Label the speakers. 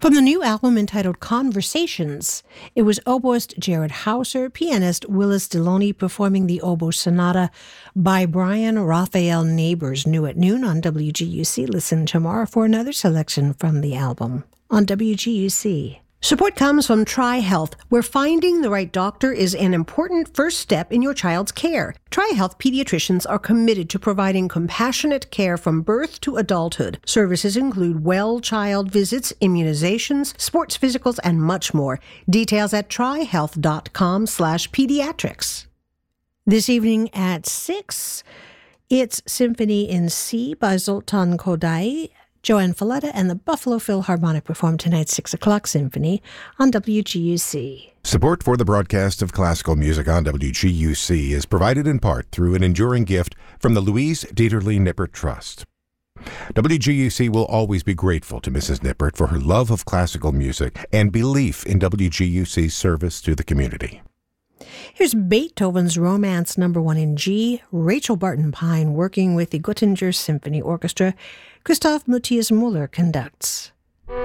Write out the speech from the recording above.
Speaker 1: From the new album entitled Conversations, it was oboist Jared Hauser, pianist Willis Deloney performing the oboe sonata by Brian Raphael Neighbors, new at noon on WGUC. Listen tomorrow for another selection from the album on WGUC. Support comes from TriHealth, where finding the right doctor is an important first step in your child's care. TriHealth pediatricians are committed to providing compassionate care from birth to adulthood. Services include well child visits, immunizations, sports physicals, and much more. Details at trihealth.com/pediatrics. This evening at 6, it's Symphony in C by Zoltan Kodaly. Joanne Falletta and the Buffalo Philharmonic perform tonight's 6 o'clock symphony on WGUC.
Speaker 2: Support for the broadcast of classical music on WGUC is provided in part through an enduring gift from the Louise Dieterle Nippert Trust. WGUC will always be grateful to Mrs. Nippert for her love of classical music and belief in WGUC's service to the community.
Speaker 1: Here's Beethoven's Romance No. 1 in G, Rachel Barton Pine working with the Göttinger Symphony Orchestra. Christoph Matthias Muller conducts.